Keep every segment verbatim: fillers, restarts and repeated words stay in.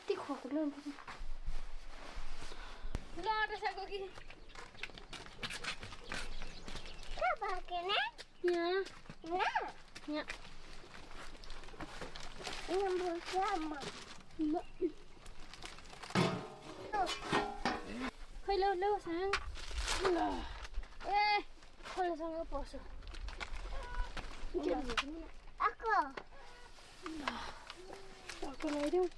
कति खोक्लो ल आटासाको कि कहाँ भागेन यहाँ यहाँ यहाँ यहाँ बोल्छ अम्मा खै ल ल साङ ल ए खोलासँग पर्छु आको टक्क लगाइदेऊ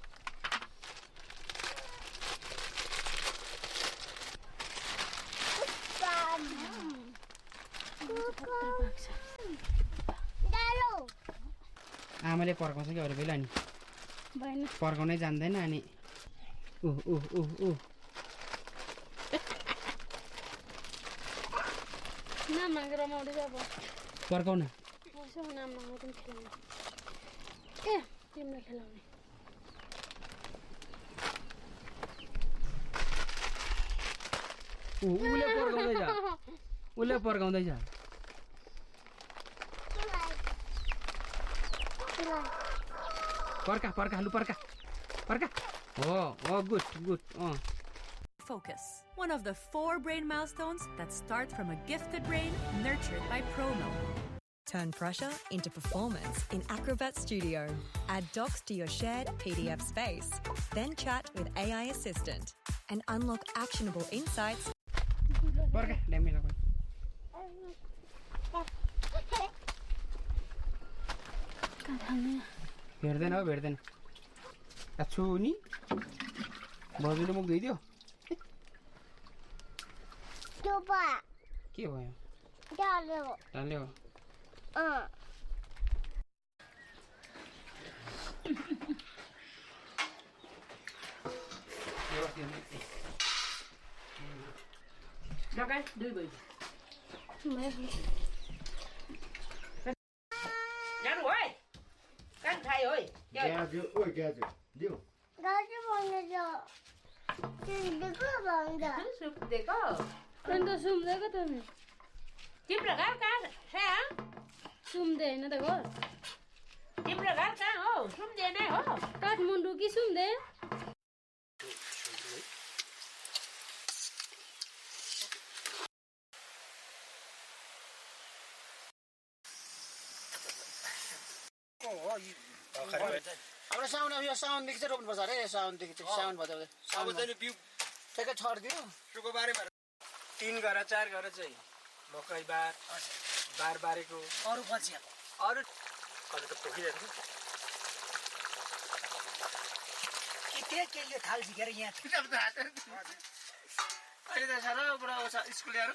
आमाले पर्काउँछ कि अरू बेला नि भएन पर्काउनै जान्दैन अनि ऊ ऊ ऊ ऊ नाम मागेर रमाउँदै अब पर्काउन यसो नाम मागेर खेलाउने ए तिमीलाई खेलाउने ऊ उले पर्काउँदैछ उले पर्काउँदैछ पर्का पर्का लु पर्का पर्का हो हो गुड गुड अँ Focus, one of the four brain milestones that starts from a gifted brain nurtured by Promo. Turn pressure into performance in Acrobat Studio. Add docs to your shared P D F space. Then chat with A I Assistant and unlock actionable insights. पर्का ड्यामी लगाउनु भेट्दैन हौ भेट्दैन छु नि बजुले मुख धोइदियो के भयो डाल्यो डाल्यो अँ लगाए दुई बजी जानु है कान खायो है गाजु ओइ गाजु दिउ गाजु भन्दैछ सुम्देको भन्छ सुम्देको अन्त सुम्देको त नि तिम्रो घर कहाँ छ सुम्दे होइन त घर तिम्रो घर कहाँ हो सुम्दे नै हो काठमाडौँ कि सुम्दे हाम्रो साउन यो साउनदेखि चाहिँ रोप्नुपर्छ अरे साउनदेखि चाहिँ साउन भदौ साउन चाहिँ बिउ ठ्याक्कै छर्दियो शुक्रबारे तीन घर चार घर चाहिँ मकै बार बार बारेको अरू पछि अरू अरू त पोखिरहेको के के के यो थाल झिकेर यहाँ अहिले त साह्रो बुढा स्कुलेहरू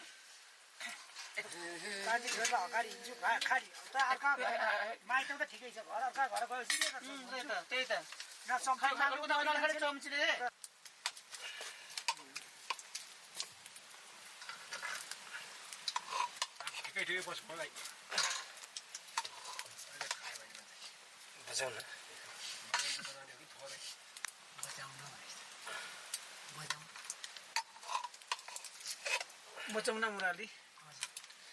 काजी घर अगाडि हिँड्छु खाडी त अर्का माइत त ठिकै छ घर अर्का घर गएपछि के गर्छ त्यही त न सम्झाउनु चम्चीले ठिकै ठिकै बस मलाई बचाउन बचाउन मुराली